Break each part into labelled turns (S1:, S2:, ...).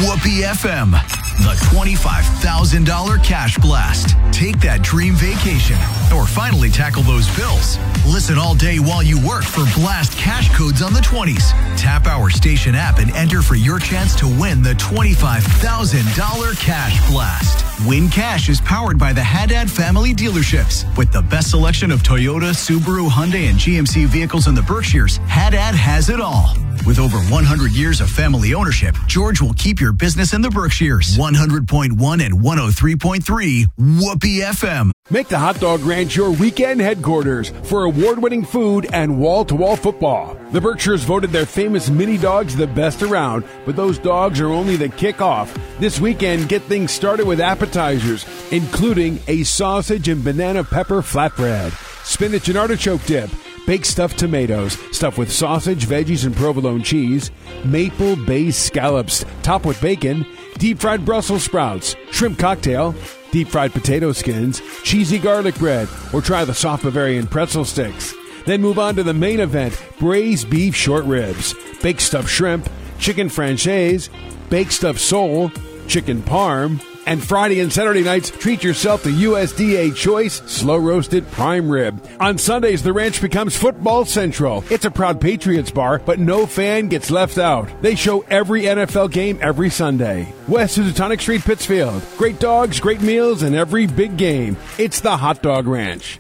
S1: Whoopee FM, the $25,000 cash blast. Take that dream vacation or finally tackle those bills. Listen all day while you work for blast cash codes on the 20s. Tap our station app and enter for your chance to win the $25,000 cash blast. Win Cash is powered by the Haddad Family Dealerships. With the best selection of Toyota, Subaru, Hyundai, and GMC vehicles in the Berkshires, Haddad has it all. With over 100 years of family ownership, George will keep your business in the Berkshires. 100.1 and 103.3 Whoopee FM.
S2: Make the Hot Dog Ranch your weekend headquarters for award-winning food and wall-to-wall football. The Berkshires voted their famous mini dogs the best around, but those dogs are only the kickoff. This weekend, get things started with appetizers, including a sausage and banana pepper flatbread, spinach and artichoke dip, baked stuffed tomatoes, stuffed with sausage, veggies, and provolone cheese, maple-based scallops, topped with bacon, deep-fried Brussels sprouts, shrimp cocktail, deep-fried potato skins, cheesy garlic bread, or try the soft Bavarian pretzel sticks. Then move on to the main event, braised beef short ribs, baked stuffed shrimp, chicken franchise, baked stuffed sole, chicken parm, and Friday and Saturday nights, treat yourself to USDA Choice slow-roasted prime rib. On Sundays, the ranch becomes Football Central. It's a proud Patriots bar, but no fan gets left out. They show every NFL game every Sunday. West Housatonic Street, Pittsfield. Great dogs, great meals, and every big game. It's the Hot Dog Ranch.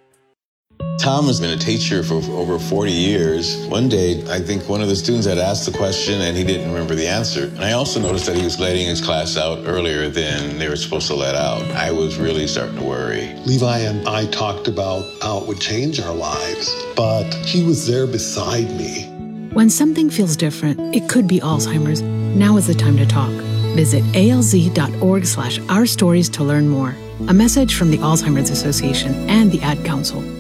S3: Tom has been a teacher for over 40 years. One day, I think one of the students had asked the question and he didn't remember the answer. And I also noticed that he was letting his class out earlier than they were supposed to let out. I was really starting to worry.
S4: Levi and I talked about how it would change our lives, but he was there beside me.
S5: When something feels different, it could be Alzheimer's. Now is the time to talk. Visit alz.org/ourstories to learn more. A message from the Alzheimer's Association and the Ad Council.